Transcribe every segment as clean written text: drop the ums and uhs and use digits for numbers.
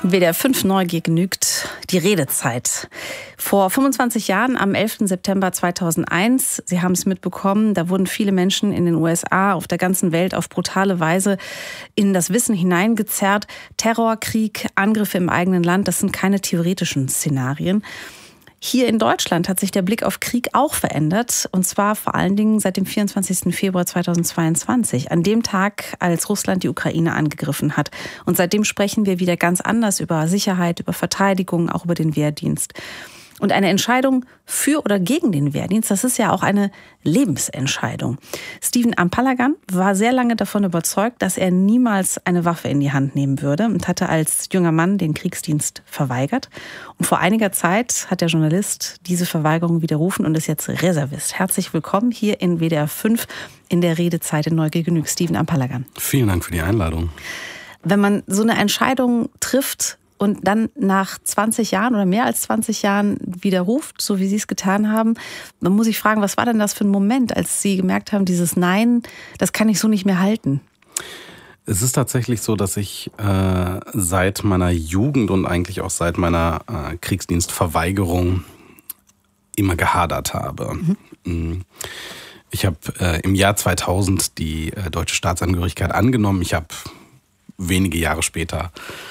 WDR 5 Neugier genügt, die Redezeit. Vor 25 Jahren, am 11. September 2001, Sie haben es mitbekommen, da wurden viele Menschen in den USA, auf der ganzen Welt auf brutale Weise in das Wissen hineingezerrt. Terror, Krieg, Angriffe im eigenen Land, das sind keine theoretischen Szenarien. Hier in Deutschland hat sich der Blick auf Krieg auch verändert, und zwar vor allen Dingen seit dem 24. Februar 2022, an dem Tag, als Russland die Ukraine angegriffen hat. Und seitdem sprechen wir wieder ganz anders über Sicherheit, über Verteidigung, auch über den Wehrdienst. Und eine Entscheidung für oder gegen den Wehrdienst, das ist ja auch eine Lebensentscheidung. Stephen Ampalagan war sehr lange davon überzeugt, dass er niemals eine Waffe in die Hand nehmen würde und hatte als junger Mann den Kriegsdienst verweigert. Und vor einiger Zeit hat der Journalist diese Verweigerung widerrufen und ist jetzt Reservist. Herzlich willkommen hier in WDR 5 in der Redezeit in Neugier genügt, Stephen Ampalagan. Vielen Dank für die Einladung. Wenn man so eine Entscheidung trifft und dann nach 20 Jahren oder mehr als 20 Jahren widerruft, so wie Sie es getan haben, dann muss ich fragen, was war denn das für ein Moment, als Sie gemerkt haben, dieses Nein, das kann ich so nicht mehr halten? Es ist tatsächlich so, dass ich seit meiner Jugend und eigentlich auch seit meiner Kriegsdienstverweigerung immer gehadert habe. Mhm. Ich habe im Jahr 2000 die deutsche Staatsangehörigkeit angenommen. Ich habe wenige Jahre später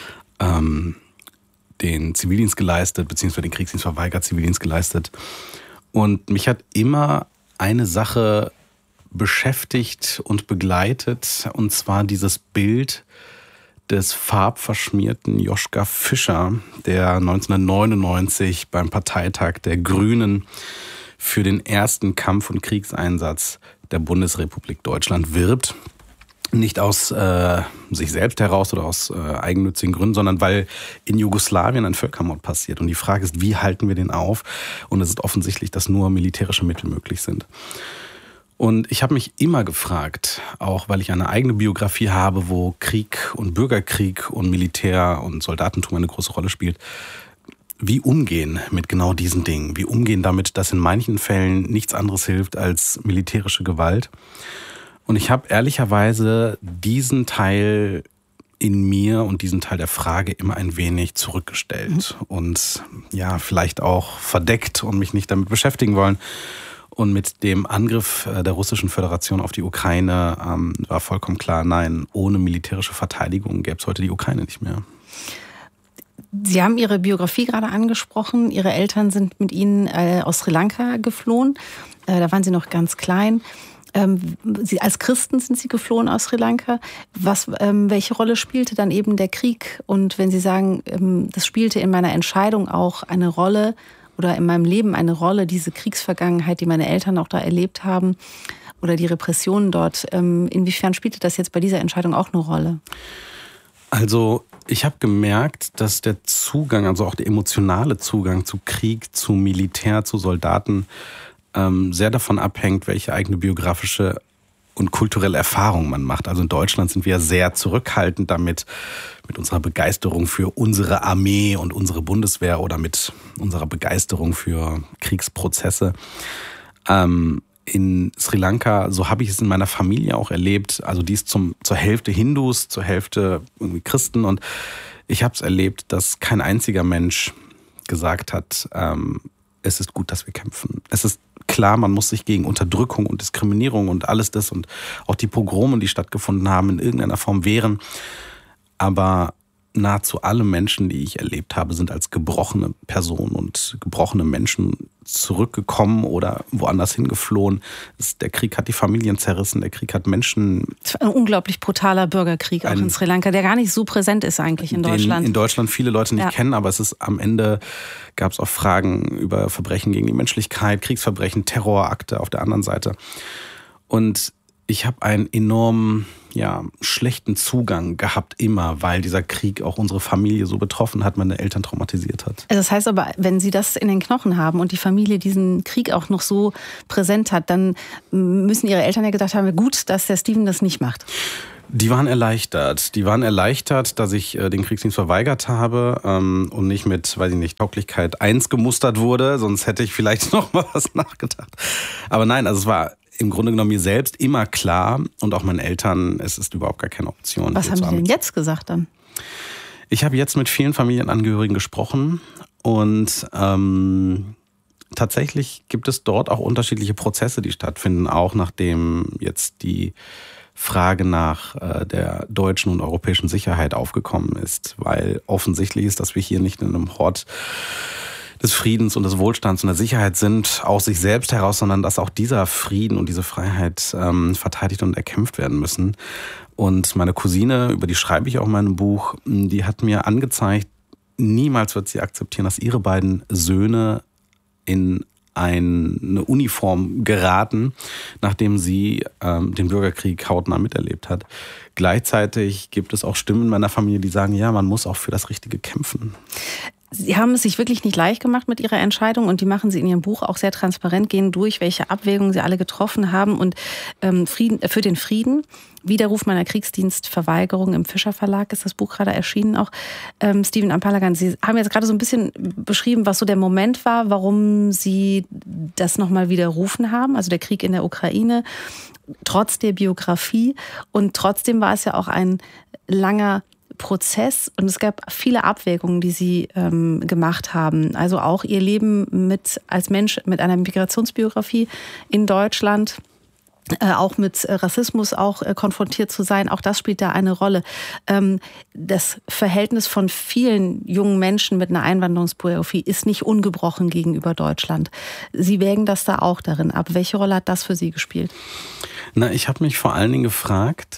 den Zivildienst geleistet, beziehungsweise den Kriegsdienst verweigert, Zivildienst geleistet. Und mich hat immer eine Sache beschäftigt und begleitet, und zwar dieses Bild des farbverschmierten Joschka Fischer, der 1999 beim Parteitag der Grünen für den ersten Kampf- und Kriegseinsatz der Bundesrepublik Deutschland wirbt. Nicht aus sich selbst heraus oder aus eigennützigen Gründen, sondern weil in Jugoslawien ein Völkermord passiert. Und die Frage ist, wie halten wir den auf? Und es ist offensichtlich, dass nur militärische Mittel möglich sind. Und ich habe mich immer gefragt, auch weil ich eine eigene Biografie habe, wo Krieg und Bürgerkrieg und Militär und Soldatentum eine große Rolle spielt, wie umgehen mit genau diesen Dingen? Wie umgehen damit, dass in manchen Fällen nichts anderes hilft als militärische Gewalt? Und ich habe ehrlicherweise diesen Teil in mir und diesen Teil der Frage immer ein wenig zurückgestellt und ja, vielleicht auch verdeckt und mich nicht damit beschäftigen wollen. Und mit dem Angriff der Russischen Föderation auf die Ukraine war vollkommen klar, nein, ohne militärische Verteidigung gäbe es heute die Ukraine nicht mehr. Sie haben Ihre Biografie gerade angesprochen. Ihre Eltern sind mit Ihnen aus Sri Lanka geflohen. Da waren Sie noch ganz klein. Sie, als Christen sind Sie geflohen aus Sri Lanka. Welche Rolle spielte dann eben der Krieg? Und wenn Sie sagen, das spielte in meiner Entscheidung auch eine Rolle oder in meinem Leben eine Rolle, diese Kriegsvergangenheit, die meine Eltern auch da erlebt haben oder die Repressionen dort, inwiefern spielte das jetzt bei dieser Entscheidung auch eine Rolle? Also ich habe gemerkt, dass der Zugang, also auch der emotionale Zugang zu Krieg, zu Militär, zu Soldaten, sehr davon abhängt, welche eigene biografische und kulturelle Erfahrung man macht. Also in Deutschland sind wir sehr zurückhaltend damit, mit unserer Begeisterung für unsere Armee und unsere Bundeswehr oder mit unserer Begeisterung für Kriegsprozesse. In Sri Lanka, so habe ich es in meiner Familie auch erlebt, also die ist zur Hälfte Hindus, zur Hälfte irgendwie Christen, und ich habe es erlebt, dass kein einziger Mensch gesagt hat, es ist gut, dass wir kämpfen. Es ist klar, man muss sich gegen Unterdrückung und Diskriminierung und alles das und auch die Pogrome, die stattgefunden haben, in irgendeiner Form wehren. Aber nahezu alle Menschen, die ich erlebt habe, sind als gebrochene Personen und gebrochene Menschen zurückgekommen oder woanders hingeflohen. Der Krieg hat die Familien zerrissen, der Krieg hat Menschen... Das war ein unglaublich brutaler Bürgerkrieg auch in Sri Lanka, der gar nicht so präsent ist eigentlich in Deutschland. Den in Deutschland viele Leute nicht kennen, aber es ist am Ende, gab es auch Fragen über Verbrechen gegen die Menschlichkeit, Kriegsverbrechen, Terrorakte auf der anderen Seite. Und ich habe einen enormen schlechten Zugang gehabt immer, weil dieser Krieg auch unsere Familie so betroffen hat, meine Eltern traumatisiert hat. Also das heißt aber, wenn Sie das in den Knochen haben und die Familie diesen Krieg auch noch so präsent hat, dann müssen Ihre Eltern ja gedacht haben, gut, dass der Stephen das nicht macht. Die waren erleichtert. Dass ich den Kriegsdienst verweigert habe und nicht mit, Tauglichkeit 1 gemustert wurde, sonst hätte ich vielleicht noch mal was nachgedacht. Aber nein, also es war im Grunde genommen mir selbst immer klar und auch meinen Eltern, es ist überhaupt gar keine Option. Was haben Sie denn jetzt gesagt dann? Ich habe jetzt mit vielen Familienangehörigen gesprochen und tatsächlich gibt es dort auch unterschiedliche Prozesse, die stattfinden, auch nachdem jetzt die Frage nach der deutschen und europäischen Sicherheit aufgekommen ist, weil offensichtlich ist, dass wir hier nicht in einem Hort des Friedens und des Wohlstands und der Sicherheit sind, aus sich selbst heraus, sondern dass auch dieser Frieden und diese Freiheit verteidigt und erkämpft werden müssen. Und meine Cousine, über die schreibe ich auch in meinem Buch, die hat mir angezeigt, niemals wird sie akzeptieren, dass ihre beiden Söhne in eine Uniform geraten, nachdem sie den Bürgerkrieg hautnah miterlebt hat. Gleichzeitig gibt es auch Stimmen in meiner Familie, die sagen, ja, man muss auch für das Richtige kämpfen. Sie haben es sich wirklich nicht leicht gemacht mit Ihrer Entscheidung und die machen Sie in Ihrem Buch auch sehr transparent, gehen durch, welche Abwägungen Sie alle getroffen haben und für den Frieden. Widerruf meiner Kriegsdienstverweigerung im Fischer Verlag ist das Buch gerade erschienen auch. Stephen Ampalagan, Sie haben jetzt gerade so ein bisschen beschrieben, was so der Moment war, warum Sie das nochmal widerrufen haben, also der Krieg in der Ukraine, trotz der Biografie. Und trotzdem war es ja auch ein langer Prozess und es gab viele Abwägungen, die Sie gemacht haben. Also auch Ihr Leben als Mensch mit einer Migrationsbiografie in Deutschland, auch mit Rassismus auch konfrontiert zu sein, auch das spielt da eine Rolle. Das Verhältnis von vielen jungen Menschen mit einer Einwanderungsbiografie ist nicht ungebrochen gegenüber Deutschland. Sie wägen das da auch darin ab. Welche Rolle hat das für Sie gespielt? Na, ich habe mich vor allen Dingen gefragt,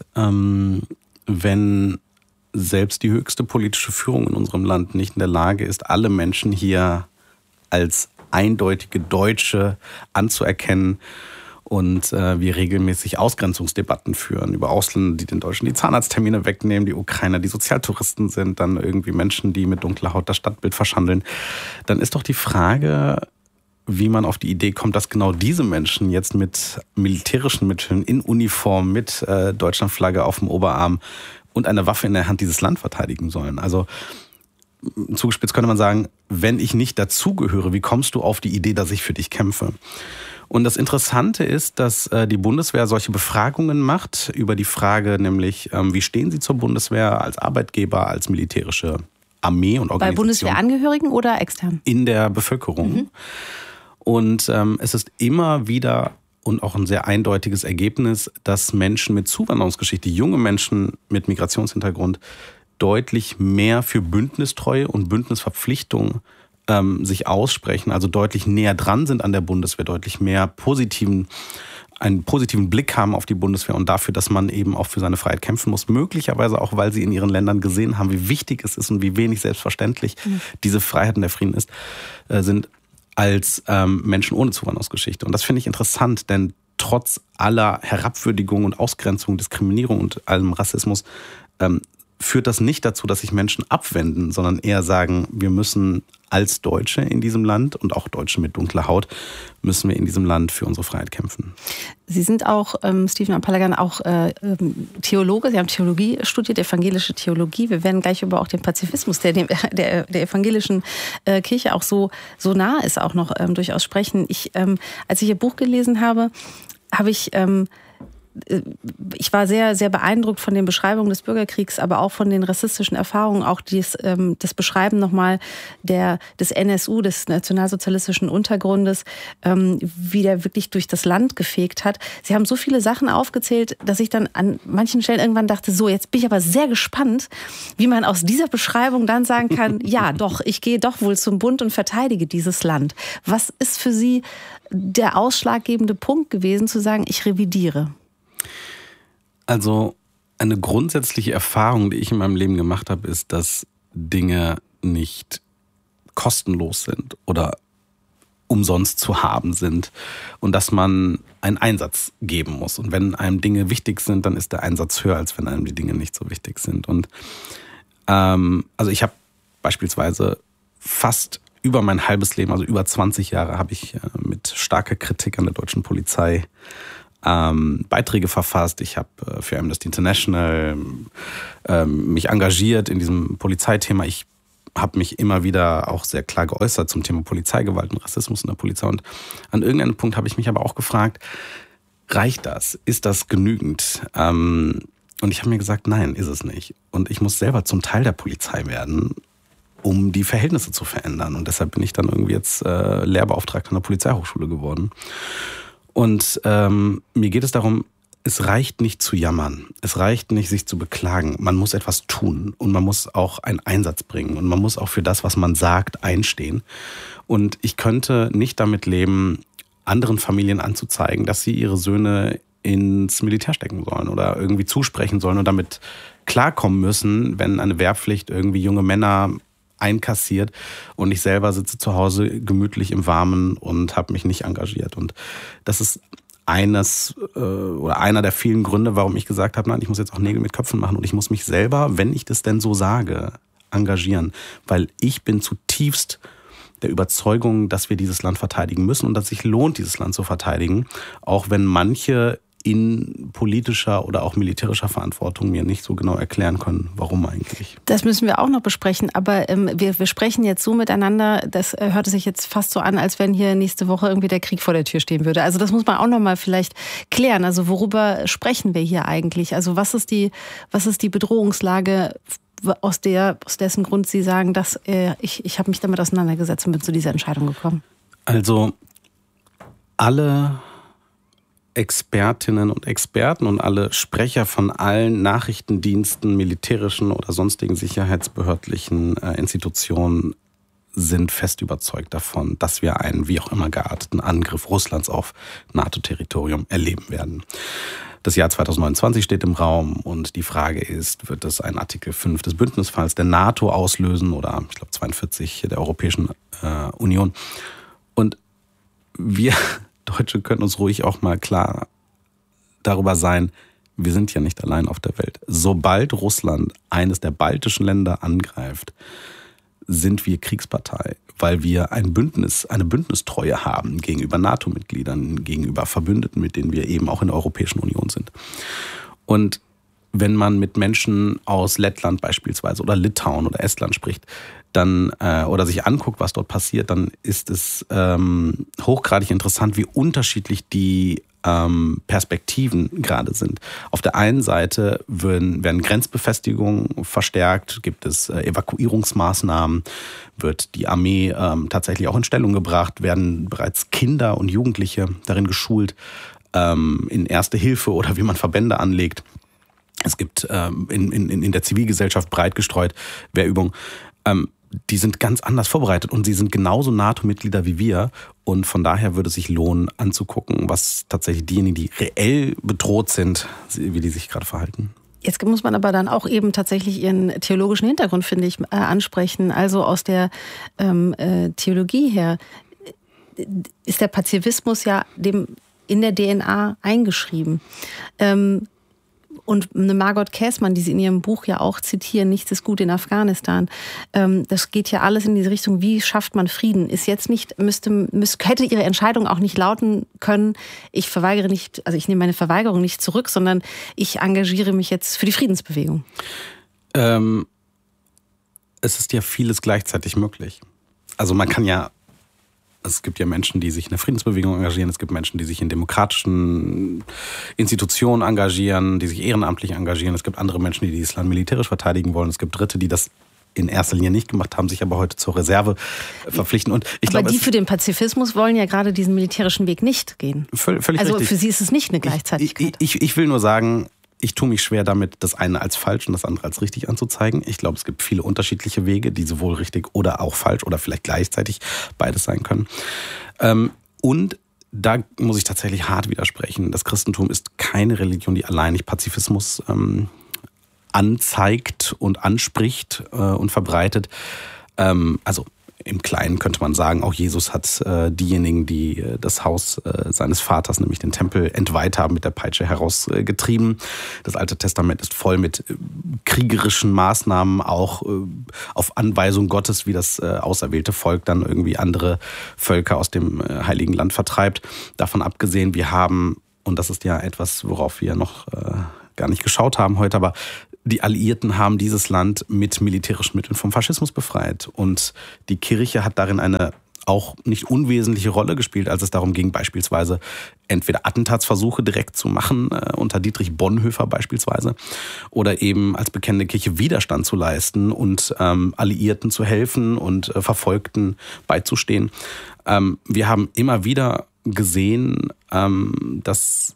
wenn selbst die höchste politische Führung in unserem Land nicht in der Lage ist, alle Menschen hier als eindeutige Deutsche anzuerkennen und wir regelmäßig Ausgrenzungsdebatten führen über Ausländer, die den Deutschen die Zahnarzttermine wegnehmen, die Ukrainer, die Sozialtouristen sind, dann irgendwie Menschen, die mit dunkler Haut das Stadtbild verschandeln, dann ist doch die Frage, wie man auf die Idee kommt, dass genau diese Menschen jetzt mit militärischen Mitteln in Uniform mit Deutschlandflagge auf dem Oberarm und eine Waffe in der Hand dieses Land verteidigen sollen. Also zugespitzt könnte man sagen, wenn ich nicht dazugehöre, wie kommst du auf die Idee, dass ich für dich kämpfe? Und das Interessante ist, dass die Bundeswehr solche Befragungen macht über die Frage nämlich, wie stehen Sie zur Bundeswehr als Arbeitgeber, als militärische Armee und Organisation? Bei Bundeswehrangehörigen oder extern? In der Bevölkerung. Mhm. Und es ist immer wieder und auch ein sehr eindeutiges Ergebnis, dass Menschen mit Zuwanderungsgeschichte, junge Menschen mit Migrationshintergrund, deutlich mehr für Bündnistreue und Bündnisverpflichtung sich aussprechen, also deutlich näher dran sind an der Bundeswehr, deutlich mehr einen positiven Blick haben auf die Bundeswehr und dafür, dass man eben auch für seine Freiheit kämpfen muss. Möglicherweise auch, weil sie in ihren Ländern gesehen haben, wie wichtig es ist und wie wenig selbstverständlich diese Freiheit und der Frieden sind, als Menschen ohne Zuwanderungsgeschichte. Und das finde ich interessant, denn trotz aller Herabwürdigung und Ausgrenzung, Diskriminierung und allem Rassismus führt das nicht dazu, dass sich Menschen abwenden, sondern eher sagen, wir müssen als Deutsche in diesem Land und auch Deutsche mit dunkler Haut, müssen wir in diesem Land für unsere Freiheit kämpfen. Sie sind auch, Stephen Ampalagan, auch Theologe. Sie haben Theologie studiert, evangelische Theologie. Wir werden gleich über auch den Pazifismus, der evangelischen Kirche auch so nah ist, auch noch durchaus sprechen. Als ich Ihr Buch gelesen habe, ich war sehr, sehr beeindruckt von den Beschreibungen des Bürgerkriegs, aber auch von den rassistischen Erfahrungen, auch das Beschreiben nochmal des NSU, des nationalsozialistischen Untergrundes, wie der wirklich durch das Land gefegt hat. Sie haben so viele Sachen aufgezählt, dass ich dann an manchen Stellen irgendwann dachte, so, jetzt bin ich aber sehr gespannt, wie man aus dieser Beschreibung dann sagen kann, ja, doch, ich gehe doch wohl zum Bund und verteidige dieses Land. Was ist für Sie der ausschlaggebende Punkt gewesen, zu sagen, ich revidiere? Also eine grundsätzliche Erfahrung, die ich in meinem Leben gemacht habe, ist, dass Dinge nicht kostenlos sind oder umsonst zu haben sind und dass man einen Einsatz geben muss. Und wenn einem Dinge wichtig sind, dann ist der Einsatz höher, als wenn einem die Dinge nicht so wichtig sind. Und also ich habe beispielsweise fast über mein halbes Leben, also über 20 Jahre, habe ich mit starker Kritik an der deutschen Polizei Beiträge verfasst. Ich habe für Amnesty International mich engagiert in diesem Polizeithema. Ich habe mich immer wieder auch sehr klar geäußert zum Thema Polizeigewalt und Rassismus in der Polizei. Und an irgendeinem Punkt habe ich mich aber auch gefragt, reicht das? Ist das genügend? Und ich habe mir gesagt, nein, ist es nicht. Und ich muss selber zum Teil der Polizei werden, um die Verhältnisse zu verändern. Und deshalb bin ich dann irgendwie jetzt Lehrbeauftragter an der Polizeihochschule geworden. Und mir geht es darum, es reicht nicht zu jammern. Es reicht nicht, sich zu beklagen. Man muss etwas tun und man muss auch einen Einsatz bringen. Und man muss auch für das, was man sagt, einstehen. Und ich könnte nicht damit leben, anderen Familien anzuzeigen, dass sie ihre Söhne ins Militär stecken sollen oder irgendwie zusprechen sollen und damit klarkommen müssen, wenn eine Wehrpflicht irgendwie junge Männer einkassiert und ich selber sitze zu Hause gemütlich im Warmen und habe mich nicht engagiert. Und das ist einer der vielen Gründe, warum ich gesagt habe, nein, ich muss jetzt auch Nägel mit Köpfen machen und ich muss mich selber, wenn ich das denn so sage, engagieren, weil ich bin zutiefst der Überzeugung, dass wir dieses Land verteidigen müssen und dass es sich lohnt, dieses Land zu verteidigen, auch wenn manche in politischer oder auch militärischer Verantwortung mir nicht so genau erklären können, warum eigentlich. Das müssen wir auch noch besprechen, aber wir sprechen jetzt so miteinander, das hörte sich jetzt fast so an, als wenn hier nächste Woche irgendwie der Krieg vor der Tür stehen würde. Also das muss man auch noch mal vielleicht klären. Also worüber sprechen wir hier eigentlich? Also was ist die Bedrohungslage, aus dessen Grund Sie sagen, dass ich habe mich damit auseinandergesetzt und bin zu dieser Entscheidung gekommen? Also alle Expertinnen und Experten und alle Sprecher von allen Nachrichtendiensten, militärischen oder sonstigen sicherheitsbehördlichen Institutionen sind fest überzeugt davon, dass wir einen wie auch immer gearteten Angriff Russlands auf NATO-Territorium erleben werden. Das Jahr 2029 steht im Raum und die Frage ist, wird es ein Artikel 5 des Bündnisfalls der NATO auslösen oder ich glaube 42 der Europäischen Union. Und wir Deutsche können uns ruhig auch mal klar darüber sein, wir sind ja nicht allein auf der Welt. Sobald Russland eines der baltischen Länder angreift, sind wir Kriegspartei, weil wir eine Bündnistreue haben gegenüber NATO-Mitgliedern, gegenüber Verbündeten, mit denen wir eben auch in der Europäischen Union sind. Und wenn man mit Menschen aus Lettland beispielsweise oder Litauen oder Estland spricht, dann oder sich anguckt, was dort passiert, dann ist es hochgradig interessant, wie unterschiedlich die Perspektiven gerade sind. Auf der einen Seite werden Grenzbefestigungen verstärkt, gibt es Evakuierungsmaßnahmen, wird die Armee tatsächlich auch in Stellung gebracht, werden bereits Kinder und Jugendliche darin geschult, in Erste Hilfe oder wie man Verbände anlegt. Es gibt in der Zivilgesellschaft breit gestreut Wehrübungen. Die sind ganz anders vorbereitet und sie sind genauso NATO-Mitglieder wie wir. Und von daher würde es sich lohnen, anzugucken, was tatsächlich diejenigen, die reell bedroht sind, wie die sich gerade verhalten. Jetzt muss man aber dann auch eben tatsächlich Ihren theologischen Hintergrund, finde ich, ansprechen. Also aus der Theologie her ist der Pazifismus ja in der DNA eingeschrieben. Und eine Margot Käßmann, die Sie in ihrem Buch ja auch zitieren, Nichts ist gut in Afghanistan, das geht ja alles in diese Richtung, wie schafft man Frieden? Ist jetzt nicht, hätte Ihre Entscheidung auch nicht lauten können, ich nehme meine Verweigerung nicht zurück, sondern ich engagiere mich jetzt für die Friedensbewegung? Es ist ja vieles gleichzeitig möglich. Also es gibt ja Menschen, die sich in der Friedensbewegung engagieren. Es gibt Menschen, die sich in demokratischen Institutionen engagieren, die sich ehrenamtlich engagieren. Es gibt andere Menschen, die dieses Land militärisch verteidigen wollen. Es gibt Dritte, die das in erster Linie nicht gemacht haben, sich aber heute zur Reserve verpflichten. Und ich glaube, die für den Pazifismus wollen ja gerade diesen militärischen Weg nicht gehen. Völlig also richtig. Für sie ist es nicht eine Gleichzeitigkeit. Ich will nur sagen, ich tue mich schwer damit, das eine als falsch und das andere als richtig anzuzeigen. Ich glaube, es gibt viele unterschiedliche Wege, die sowohl richtig oder auch falsch oder vielleicht gleichzeitig beides sein können. Und da muss ich tatsächlich hart widersprechen. Das Christentum ist keine Religion, die alleinig Pazifismus anzeigt und anspricht und verbreitet. Also im Kleinen könnte man sagen, auch Jesus hat diejenigen, die das Haus seines Vaters, nämlich den Tempel, entweiht haben, mit der Peitsche herausgetrieben. Das Alte Testament ist voll mit kriegerischen Maßnahmen, auch auf Anweisung Gottes, wie das auserwählte Volk dann irgendwie andere Völker aus dem Heiligen Land vertreibt. Davon abgesehen, wir haben, und das ist ja etwas, worauf wir noch gar nicht geschaut haben heute, aber die Alliierten haben dieses Land mit militärischen Mitteln vom Faschismus befreit. Und die Kirche hat darin eine auch nicht unwesentliche Rolle gespielt, als es darum ging, beispielsweise entweder Attentatsversuche direkt zu machen, unter Dietrich Bonhoeffer beispielsweise, oder eben als bekennende Kirche Widerstand zu leisten und Alliierten zu helfen und Verfolgten beizustehen. Wir haben immer wieder gesehen, dass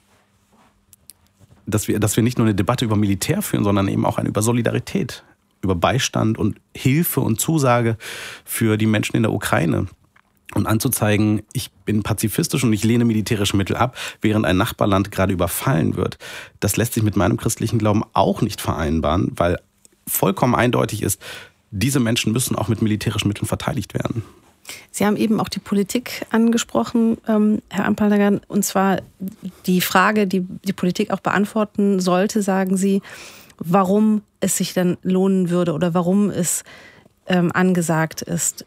wir nicht nur eine Debatte über Militär führen, sondern eben auch eine über Solidarität, über Beistand und Hilfe und Zusage für die Menschen in der Ukraine. Und anzuzeigen, ich bin pazifistisch und ich lehne militärische Mittel ab, während ein Nachbarland gerade überfallen wird. Das lässt sich mit meinem christlichen Glauben auch nicht vereinbaren, weil vollkommen eindeutig ist, diese Menschen müssen auch mit militärischen Mitteln verteidigt werden. Sie haben eben auch die Politik angesprochen, Herr Ampalagan, und zwar die Frage, die die Politik auch beantworten sollte, sagen Sie, warum es sich dann lohnen würde oder warum es angesagt ist,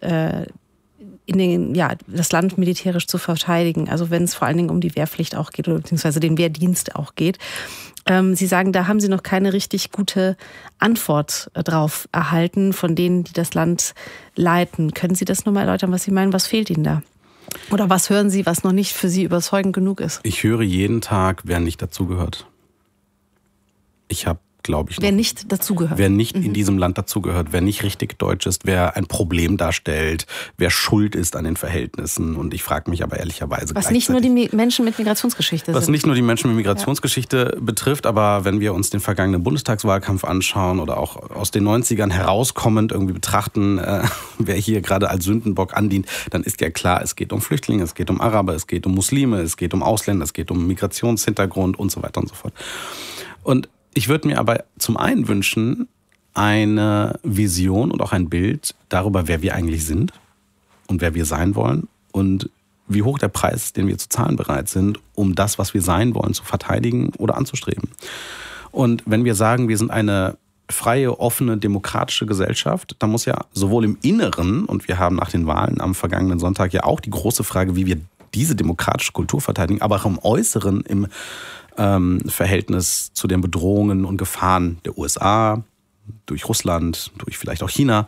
das Land militärisch zu verteidigen. Also wenn es vor allen Dingen um die Wehrpflicht auch geht oder beziehungsweise den Wehrdienst auch geht. Sie sagen, da haben Sie noch keine richtig gute Antwort drauf erhalten von denen, die das Land leiten. Können Sie das nochmal erläutern, was Sie meinen? Was fehlt Ihnen da? Oder was hören Sie, was noch nicht für Sie überzeugend genug ist? Ich höre jeden Tag, wer nicht dazugehört. Ich habe, glaube ich, wer nicht dazugehört. Wer nicht in diesem Land dazugehört, wer nicht richtig deutsch ist, wer ein Problem darstellt, wer schuld ist an den Verhältnissen. Und ich frage mich aber ehrlicherweise was nicht nur die Menschen mit Migrationsgeschichte sind. Was nicht nur die Menschen mit Migrationsgeschichte betrifft, aber wenn wir uns den vergangenen Bundestagswahlkampf anschauen oder auch aus den 90ern herauskommend irgendwie betrachten, wer hier gerade als Sündenbock andient, dann ist ja klar, es geht um Flüchtlinge, es geht um Araber, es geht um Muslime, es geht um Ausländer, es geht um Migrationshintergrund und so weiter und so fort. Und ich würde mir aber zum einen wünschen, eine Vision und auch ein Bild darüber, wer wir eigentlich sind und wer wir sein wollen und wie hoch der Preis ist, den wir zu zahlen bereit sind, um das, was wir sein wollen, zu verteidigen oder anzustreben. Und wenn wir sagen, wir sind eine freie, offene, demokratische Gesellschaft, dann muss ja sowohl im Inneren, und wir haben nach den Wahlen am vergangenen Sonntag ja auch die große Frage, wie wir diese demokratische Kultur verteidigen, aber auch im Äußeren, im Verhältnis zu den Bedrohungen und Gefahren der USA, durch Russland, durch vielleicht auch China,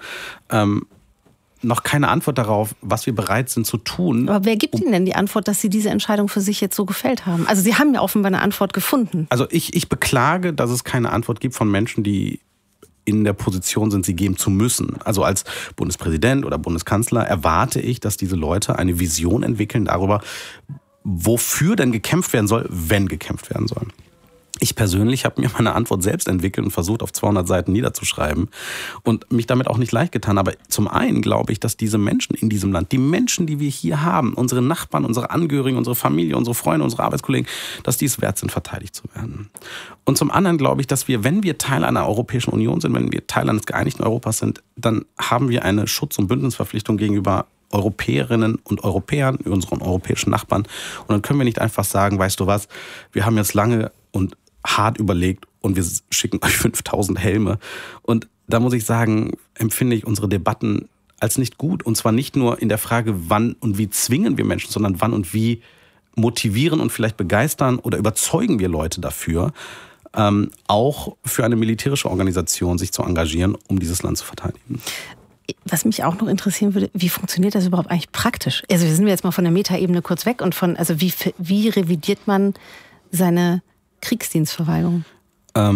noch keine Antwort darauf, was wir bereit sind zu tun. Aber wer gibt Ihnen denn die Antwort, dass Sie diese Entscheidung für sich jetzt so gefällt haben? Also Sie haben ja offenbar eine Antwort gefunden. Also ich beklage, dass es keine Antwort gibt von Menschen, die in der Position sind, sie geben zu müssen. Also als Bundespräsident oder Bundeskanzler erwarte ich, dass diese Leute eine Vision entwickeln darüber, wofür denn gekämpft werden soll, wenn gekämpft werden soll. Ich persönlich habe mir meine Antwort selbst entwickelt und versucht, auf 200 Seiten niederzuschreiben und mich damit auch nicht leicht getan. Aber zum einen glaube ich, dass diese Menschen in diesem Land, die Menschen, die wir hier haben, unsere Nachbarn, unsere Angehörigen, unsere Familie, unsere Freunde, unsere Arbeitskollegen, dass die es wert sind, verteidigt zu werden. Und zum anderen glaube ich, dass wir, wenn wir Teil einer Europäischen Union sind, wenn wir Teil eines geeinigten Europas sind, dann haben wir eine Schutz- und Bündnisverpflichtung gegenüber Europäerinnen und Europäern, unseren europäischen Nachbarn. Und dann können wir nicht einfach sagen, weißt du was, wir haben jetzt lange und hart überlegt und wir schicken euch 5000 Helme. Und da muss ich sagen, empfinde ich unsere Debatten als nicht gut. Und zwar nicht nur in der Frage, wann und wie zwingen wir Menschen, sondern wann und wie motivieren und vielleicht begeistern oder überzeugen wir Leute dafür, auch für eine militärische Organisation sich zu engagieren, um dieses Land zu verteidigen. Was mich auch noch interessieren würde, wie funktioniert das überhaupt eigentlich praktisch? Also wir sind jetzt mal von der Metaebene kurz weg und also wie revidiert man seine Kriegsdienstverweigerung? Das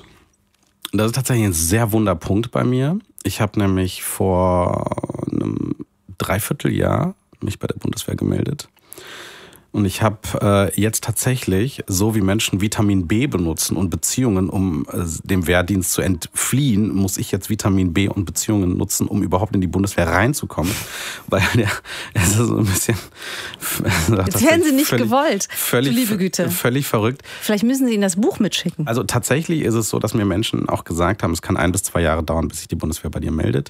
ist tatsächlich ein sehr wunder Punkt bei mir. Ich habe nämlich vor einem Dreivierteljahr mich bei der Bundeswehr gemeldet. Und ich habe jetzt tatsächlich, so wie Menschen Vitamin B benutzen und Beziehungen, um dem Wehrdienst zu entfliehen, muss ich jetzt Vitamin B und Beziehungen nutzen, um überhaupt in die Bundeswehr reinzukommen. Weil es ist so ein bisschen... Jetzt werden Sie nicht gewollt, völlig, du liebe Güte. Völlig verrückt. Vielleicht müssen Sie Ihnen das Buch mitschicken. Also tatsächlich ist es so, dass mir Menschen auch gesagt haben, es kann 1 bis 2 Jahre dauern, bis sich die Bundeswehr bei dir meldet.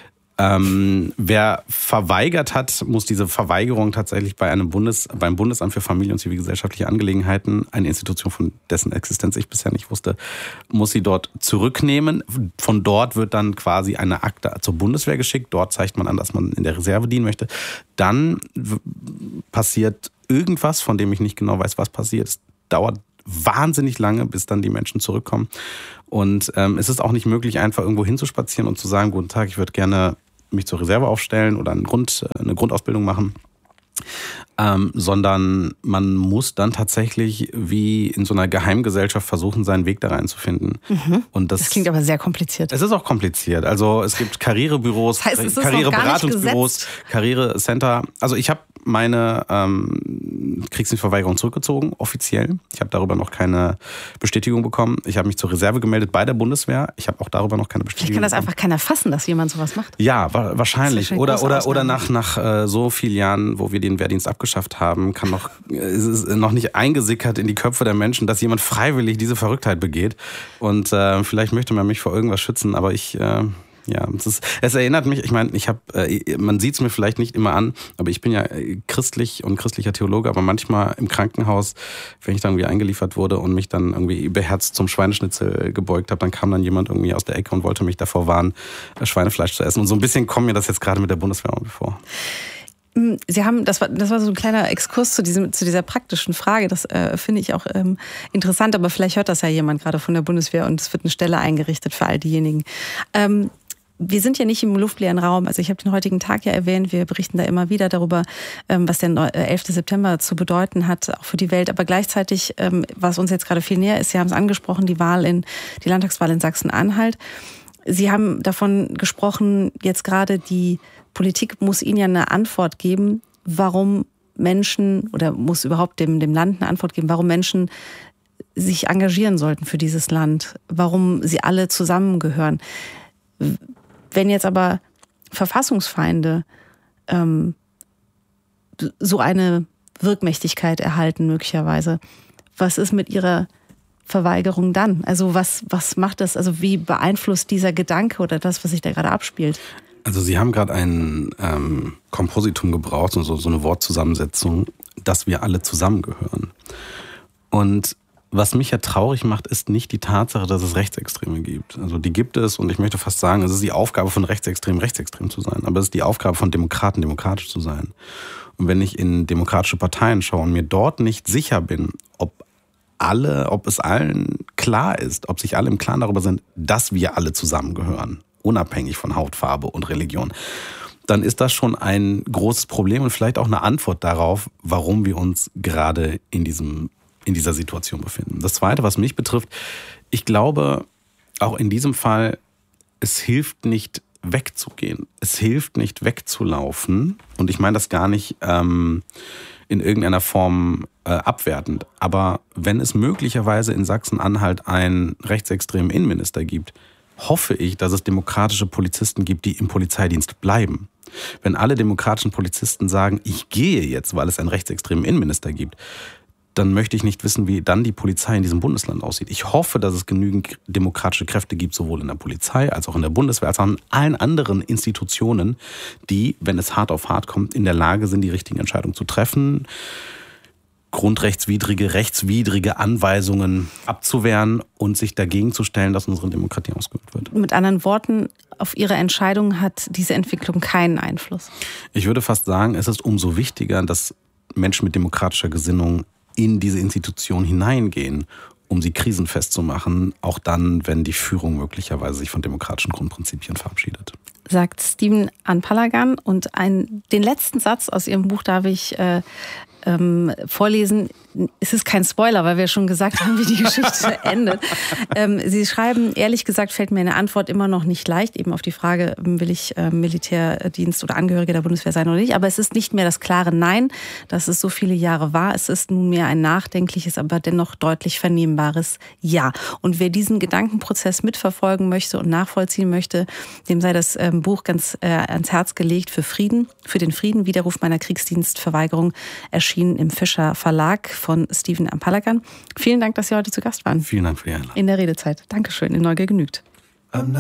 Wer verweigert hat, muss diese Verweigerung tatsächlich beim Bundesamt für Familie und zivilgesellschaftliche Angelegenheiten, eine Institution, von dessen Existenz ich bisher nicht wusste, muss sie dort zurücknehmen. Von dort wird dann quasi eine Akte zur Bundeswehr geschickt. Dort zeigt man an, dass man in der Reserve dienen möchte. Dann passiert irgendwas, von dem ich nicht genau weiß, was passiert. Es dauert wahnsinnig lange, bis dann die Menschen zurückkommen. Und es ist auch nicht möglich, einfach irgendwo hinzuspazieren und zu sagen, guten Tag, ich würde gerne mich zur Reserve aufstellen oder eine Grundausbildung machen. Sondern man muss dann tatsächlich wie in so einer Geheimgesellschaft versuchen, seinen Weg da reinzufinden. Und das klingt aber sehr kompliziert. Es ist auch kompliziert. Also es gibt Karrierebüros, das heißt, Karriereberatungsbüros, Karrierecenter. Also ich habe meine Kriegsdienstverweigerung zurückgezogen, offiziell. Ich habe darüber noch keine Bestätigung bekommen. Ich habe mich zur Reserve gemeldet bei der Bundeswehr. Ich habe auch darüber noch keine Bestätigung bekommen. Vielleicht kann das einfach keiner fassen, dass jemand sowas macht. Ja, wahrscheinlich. Oder nach so vielen Jahren, wo wir den Wehrdienst abgeschafft haben, ist es noch nicht eingesickert in die Köpfe der Menschen, dass jemand freiwillig diese Verrücktheit begeht. Und vielleicht möchte man mich vor irgendwas schützen, aber es erinnert mich, ich meine, man sieht es mir vielleicht nicht immer an, aber ich bin ja christlich und christlicher Theologe, aber manchmal im Krankenhaus, wenn ich dann irgendwie eingeliefert wurde und mich dann irgendwie beherzt zum Schweineschnitzel gebeugt habe, dann kam dann jemand irgendwie aus der Ecke und wollte mich davor warnen, Schweinefleisch zu essen. Und so ein bisschen kommt mir das jetzt gerade mit der Bundeswehr vor. Sie haben, das war so ein kleiner Exkurs zu dieser praktischen Frage. Das finde ich auch interessant, aber vielleicht hört das ja jemand gerade von der Bundeswehr und es wird eine Stelle eingerichtet für all diejenigen. Wir sind ja nicht im luftleeren Raum. Also ich habe den heutigen Tag ja erwähnt. Wir berichten da immer wieder darüber, was der 11. September zu bedeuten hat, auch für die Welt. Aber gleichzeitig, was uns jetzt gerade viel näher ist, Sie haben es angesprochen, die Landtagswahl in Sachsen-Anhalt. Sie haben davon gesprochen, jetzt gerade die Politik muss Ihnen ja eine Antwort geben, warum Menschen, oder muss überhaupt dem Land eine Antwort geben, warum Menschen sich engagieren sollten für dieses Land, warum sie alle zusammengehören. Wenn jetzt aber Verfassungsfeinde so eine Wirkmächtigkeit erhalten möglicherweise, was ist mit ihrer Verweigerung dann? Also was macht das? Also wie beeinflusst dieser Gedanke oder das, was sich da gerade abspielt? Also Sie haben gerade ein Kompositum gebraucht, so eine Wortzusammensetzung, dass wir alle zusammengehören. Und was mich ja traurig macht, ist nicht die Tatsache, dass es Rechtsextreme gibt. Also die gibt es und ich möchte fast sagen, es ist die Aufgabe von Rechtsextremen, rechtsextrem zu sein. Aber es ist die Aufgabe von Demokraten, demokratisch zu sein. Und wenn ich in demokratische Parteien schaue und mir dort nicht sicher bin, ob es allen klar ist, ob sich alle im Klaren darüber sind, dass wir alle zusammengehören, unabhängig von Hautfarbe und Religion, dann ist das schon ein großes Problem und vielleicht auch eine Antwort darauf, warum wir uns gerade in dieser Situation befinden. Das Zweite, was mich betrifft, ich glaube, auch in diesem Fall, es hilft nicht wegzugehen. Es hilft nicht wegzulaufen. Und ich meine das gar nicht in irgendeiner Form abwertend. Aber wenn es möglicherweise in Sachsen-Anhalt einen rechtsextremen Innenminister gibt, hoffe ich, dass es demokratische Polizisten gibt, die im Polizeidienst bleiben. Wenn alle demokratischen Polizisten sagen, ich gehe jetzt, weil es einen rechtsextremen Innenminister gibt, dann möchte ich nicht wissen, wie dann die Polizei in diesem Bundesland aussieht. Ich hoffe, dass es genügend demokratische Kräfte gibt, sowohl in der Polizei als auch in der Bundeswehr, als auch in allen anderen Institutionen, die, wenn es hart auf hart kommt, in der Lage sind, die richtigen Entscheidungen zu treffen, rechtswidrige Anweisungen abzuwehren und sich dagegen zu stellen, dass unsere Demokratie ausgeübt wird. Mit anderen Worten, auf Ihre Entscheidung hat diese Entwicklung keinen Einfluss? Ich würde fast sagen, es ist umso wichtiger, dass Menschen mit demokratischer Gesinnung in diese Institution hineingehen, um sie krisenfest zu machen, auch dann, wenn die Führung möglicherweise sich von demokratischen Grundprinzipien verabschiedet. Sagt Stephen Anpalagan. Und den letzten Satz aus Ihrem Buch darf ich vorlesen. Es ist kein Spoiler, weil wir schon gesagt haben, wie die Geschichte endet. Sie schreiben, ehrlich gesagt fällt mir eine Antwort immer noch nicht leicht, eben auf die Frage, will ich Militärdienst oder Angehörige der Bundeswehr sein oder nicht. Aber es ist nicht mehr das klare Nein, das es so viele Jahre war. Es ist nunmehr ein nachdenkliches, aber dennoch deutlich vernehmbares Ja. Und wer diesen Gedankenprozess mitverfolgen möchte und nachvollziehen möchte, dem sei das Buch ganz ans Herz gelegt für den Frieden, Widerruf meiner Kriegsdienstverweigerung, erschienen im Fischer Verlag von Stephen Anpalagan. Vielen Dank, dass Sie heute zu Gast waren. Vielen Dank für die Einladung. In der Redezeit. Dankeschön, in Neugier genügt.